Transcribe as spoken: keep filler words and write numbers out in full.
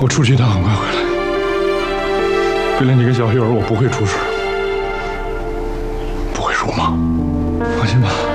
我出去一趟，很快回来。为了你跟小黑儿，我不会出事，不会辱骂，放心吧。